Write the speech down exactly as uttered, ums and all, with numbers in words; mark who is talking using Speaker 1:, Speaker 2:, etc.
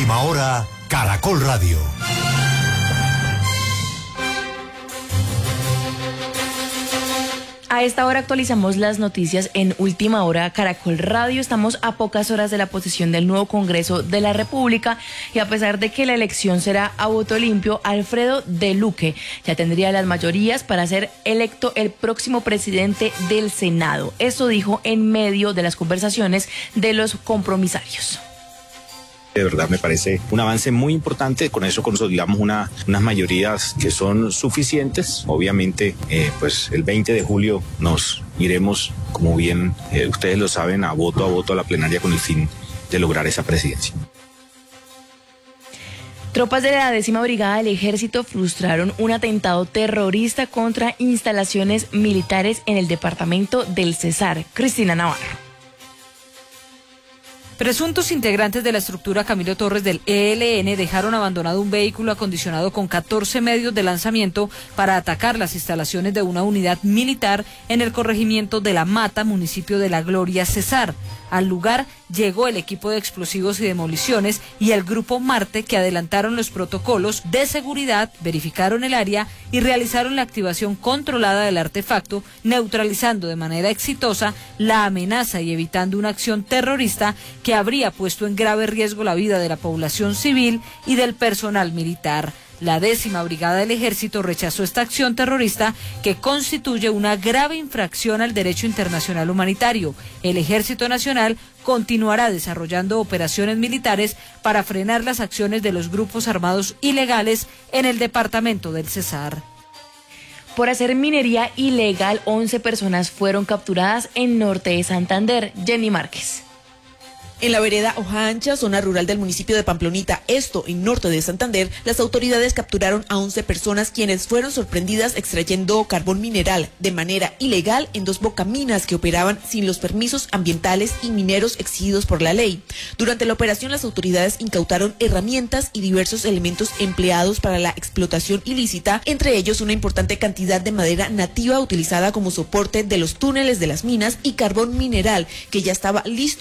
Speaker 1: Última Hora, Caracol Radio.
Speaker 2: A esta hora actualizamos las noticias en Última Hora Caracol Radio. Estamos a pocas horas de la posesión del nuevo Congreso de la República y a pesar de que la elección será a voto limpio, Alfredo de Luque ya tendría las mayorías para ser electo el próximo presidente del Senado. Esto dijo en medio de las conversaciones de los compromisarios.
Speaker 3: De verdad me parece un avance muy importante, con eso consolidamos una, unas mayorías que son suficientes. Obviamente, eh, pues el veinte de julio nos iremos, como bien eh, ustedes lo saben, a voto a voto a la plenaria con el fin de lograr esa presidencia.
Speaker 2: Tropas de la décima brigada del ejército frustraron un atentado terrorista contra instalaciones militares en el departamento del Cesar. Cristina Navarro.
Speaker 4: Presuntos integrantes de la estructura Camilo Torres del E L N dejaron abandonado un vehículo acondicionado con catorce medios de lanzamiento para atacar las instalaciones de una unidad militar en el corregimiento de La Mata, municipio de La Gloria, Cesar. Al lugar llegó el equipo de explosivos y demoliciones y el grupo Marte, que adelantaron los protocolos de seguridad, verificaron el área y realizaron la activación controlada del artefacto, neutralizando de manera exitosa la amenaza y evitando una acción terrorista que habría puesto en grave riesgo la vida de la población civil y del personal militar. La décima brigada del ejército rechazó esta acción terrorista que constituye una grave infracción al derecho internacional humanitario. El Ejército Nacional continuará desarrollando operaciones militares para frenar las acciones de los grupos armados ilegales en el departamento del Cesar.
Speaker 2: Por hacer minería ilegal, once personas fueron capturadas en norte de Santander. Jenny Márquez.
Speaker 5: En la vereda Hoja Ancha, zona rural del municipio de Pamplonita, esto en norte de Santander, las autoridades capturaron a once personas quienes fueron sorprendidas extrayendo carbón mineral de manera ilegal en dos bocaminas que operaban sin los permisos ambientales y mineros exigidos por la ley. Durante la operación, las autoridades incautaron herramientas y diversos elementos empleados para la explotación ilícita, entre ellos una importante cantidad de madera nativa utilizada como soporte de los túneles de las minas y carbón mineral que ya estaba listo